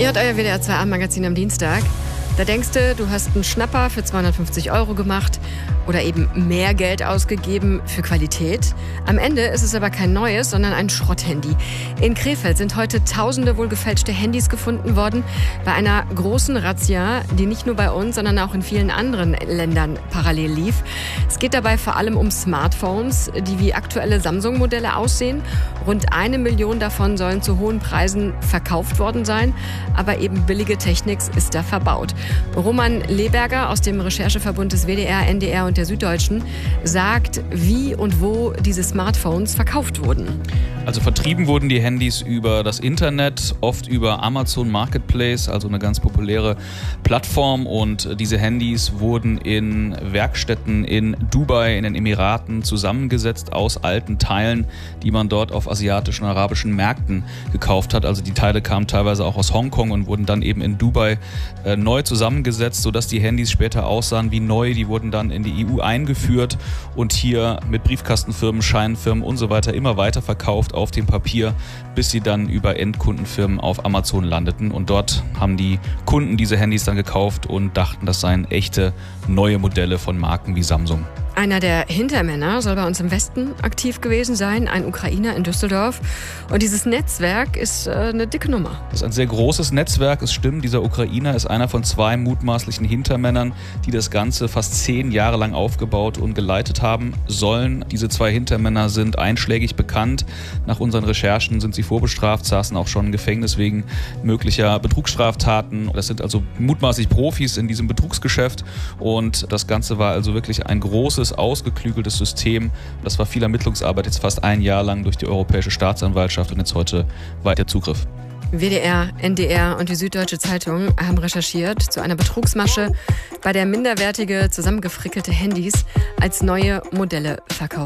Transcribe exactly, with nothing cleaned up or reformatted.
Ihr hört euer W D R zwei Abendmagazin am Dienstag. Da denkst du, du hast einen Schnapper für zweihundertfünfzig Euro gemacht oder eben mehr Geld ausgegeben für Qualität. Am Ende ist es aber kein neues, sondern ein Schrotthandy. In Krefeld sind heute tausende wohl gefälschte Handys gefunden worden bei einer großen Razzia, die nicht nur bei uns, sondern auch in vielen anderen Ländern parallel lief. Es geht dabei vor allem um Smartphones, die wie aktuelle Samsung-Modelle aussehen. Rund eine Million davon sollen zu hohen Preisen verkauft worden sein, aber eben billige Technik ist da verbaut. Roman Leberger aus dem Rechercheverbund des W D R, N D R und der Süddeutschen sagt, wie und wo diese Smartphones verkauft wurden. Also vertrieben wurden die Handys über das Internet, oft über Amazon Marketplace, also eine ganz populäre Plattform. Und diese Handys wurden in Werkstätten in Dubai, in den Emiraten zusammengesetzt aus alten Teilen, die man dort auf asiatischen und arabischen Märkten gekauft hat. Also die Teile kamen teilweise auch aus Hongkong und wurden dann eben in Dubai äh, neu zusammengesetzt, sodass die Handys später aussahen wie neu. Die wurden dann in die E U eingeführt und hier mit Briefkastenfirmen, Scheinfirmen und so weiter immer weiter verkauft auf dem Papier, bis sie dann über Endkundenfirmen auf Amazon landeten. Und dort haben die Kunden diese Handys dann gekauft und dachten, das seien echte neue Modelle von Marken wie Samsung. Einer der Hintermänner soll bei uns im Westen aktiv gewesen sein, ein Ukrainer in Düsseldorf. Und dieses Netzwerk ist äh, eine dicke Nummer. Das ist ein sehr großes Netzwerk, es stimmt. Dieser Ukrainer ist einer von zwei mutmaßlichen Hintermännern, die das Ganze fast zehn Jahre lang aufgebaut und geleitet haben sollen. Diese zwei Hintermänner sind einschlägig bekannt. Nach unseren Recherchen sind sie vorbestraft, saßen auch schon im Gefängnis wegen möglicher Betrugsstraftaten. Das sind also mutmaßlich Profis in diesem Betrugsgeschäft. Und das Ganze war also wirklich ein großes, ausgeklügeltes System. Das war viel Ermittlungsarbeit, jetzt fast ein Jahr lang durch die Europäische Staatsanwaltschaft und jetzt heute weiter Zugriff. W D R, N D R und die Süddeutsche Zeitung haben recherchiert zu einer Betrugsmasche, bei der minderwertige, zusammengefrickelte Handys als neue Modelle verkauft